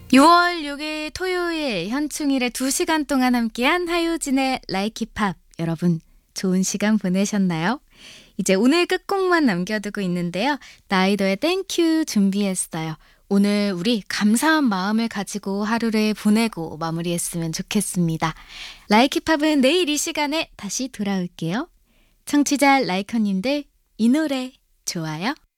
6월 6일 토요일 현충일에 2시간 동안 함께한 하효진의 라이키팝. 여러분 좋은 시간 보내셨나요? 이제 오늘 끝곡만 남겨두고 있는데요. 나이더의 땡큐 준비했어요. 오늘 우리 감사한 마음을 가지고 하루를 보내고 마무리했으면 좋겠습니다. 라이키팝은 내일 이 시간에 다시 돌아올게요. 청취자 라이커님들 이 노래 좋아요?